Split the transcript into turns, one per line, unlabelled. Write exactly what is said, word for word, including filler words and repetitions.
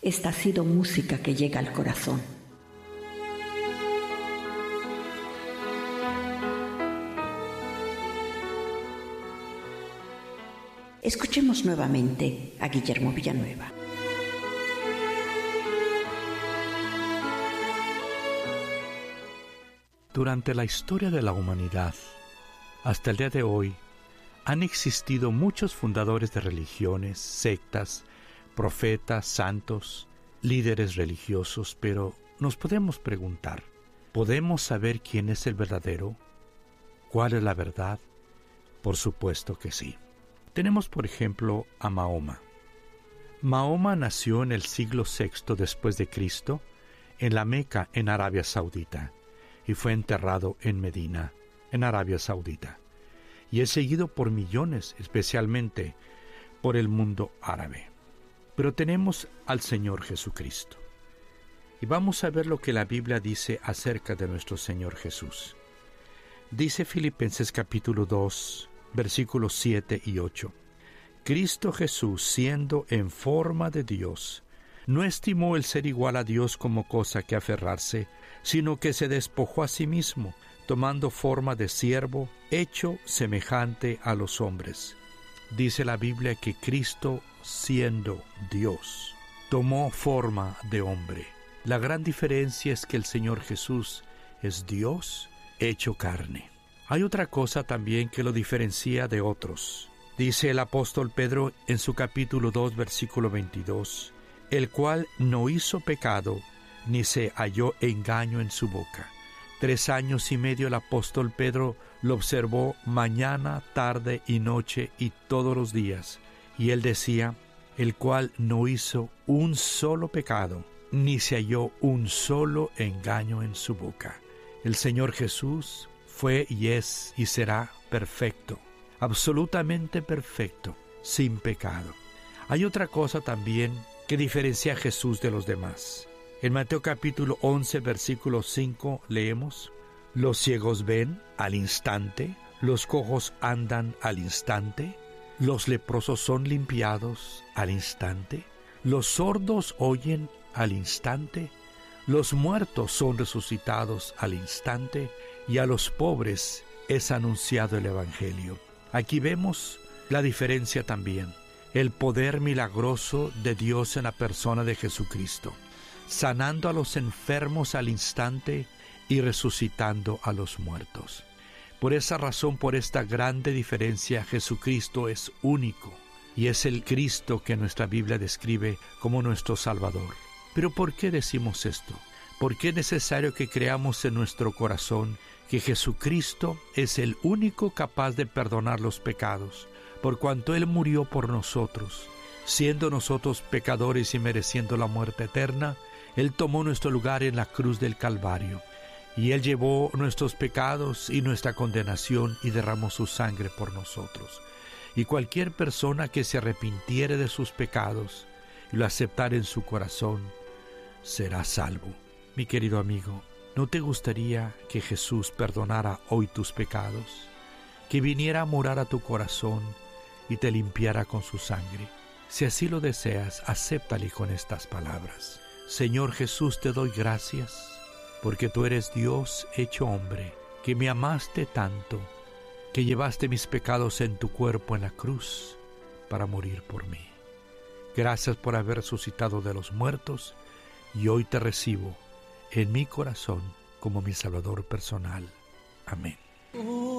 Esta ha sido música que llega al corazón. Escuchemos nuevamente a Guillermo Villanueva.
Durante la historia de la humanidad, hasta el día de hoy, han existido muchos fundadores de religiones, sectas, profetas, santos, líderes religiosos, pero nos podemos preguntar, ¿podemos saber quién es el verdadero? ¿Cuál es la verdad? Por supuesto que sí. Tenemos, por ejemplo, a Mahoma. Mahoma nació en el siglo sexto después de Cristo, en la Meca, en Arabia Saudita, y fue enterrado en Medina, en Arabia Saudita, y es seguido por millones, especialmente por el mundo árabe. Pero tenemos al Señor Jesucristo, y vamos a ver lo que la Biblia dice acerca de nuestro Señor Jesús. Dice Filipenses capítulo dos, versículos siete y ocho. Cristo Jesús, siendo en forma de Dios, no estimó el ser igual a Dios como cosa que aferrarse, sino que se despojó a sí mismo, tomando forma de siervo, hecho semejante a los hombres. Dice la Biblia que Cristo, siendo Dios, tomó forma de hombre. La gran diferencia es que el Señor Jesús es Dios hecho carne. Hay otra cosa también que lo diferencia de otros. Dice el apóstol Pedro en su capítulo dos, versículo veintidós, el cual no hizo pecado, ni se halló engaño en su boca. Tres años y medio el apóstol Pedro lo observó mañana, tarde y noche y todos los días. Y él decía, el cual no hizo un solo pecado, ni se halló un solo engaño en su boca. El Señor Jesús fue y es y será perfecto, absolutamente perfecto, sin pecado. Hay otra cosa también que diferencia a Jesús de los demás. En Mateo capítulo once, versículo cinco, leemos, los ciegos ven al instante, los cojos andan al instante, los leprosos son limpiados al instante, los sordos oyen al instante, los muertos son resucitados al instante, y a los pobres es anunciado el Evangelio. Aquí vemos la diferencia también, el poder milagroso de Dios en la persona de Jesucristo, sanando a los enfermos al instante y resucitando a los muertos. Por esa razón, por esta grande diferencia, Jesucristo es único, y es el Cristo que nuestra Biblia describe como nuestro Salvador. Pero ¿por qué decimos esto? ¿Por qué es necesario que creamos en nuestro corazón que Jesucristo es el único capaz de perdonar los pecados, por cuanto Él murió por nosotros? Siendo nosotros pecadores y mereciendo la muerte eterna, Él tomó nuestro lugar en la cruz del Calvario, y Él llevó nuestros pecados y nuestra condenación y derramó su sangre por nosotros. Y cualquier persona que se arrepintiere de sus pecados y lo aceptare en su corazón, será salvo. Mi querido amigo, ¿no te gustaría que Jesús perdonara hoy tus pecados? Que viniera a morar a tu corazón y te limpiara con su sangre. Si así lo deseas, acéptale con estas palabras. Señor Jesús, te doy gracias, porque tú eres Dios hecho hombre, que me amaste tanto, que llevaste mis pecados en tu cuerpo en la cruz para morir por mí. Gracias por haber resucitado de los muertos, y hoy te recibo en mi corazón como mi Salvador personal. Amén.